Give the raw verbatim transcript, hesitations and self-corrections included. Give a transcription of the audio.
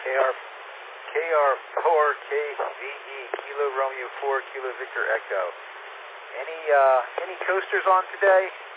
K R K R four K V E, Kilo Romeo four, Kilo Victor Echo. Any uh, any coasters on today?